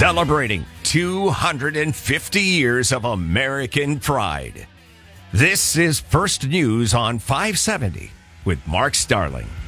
celebrating 250 years of American pride. This is First News on 570 with Mark Starling.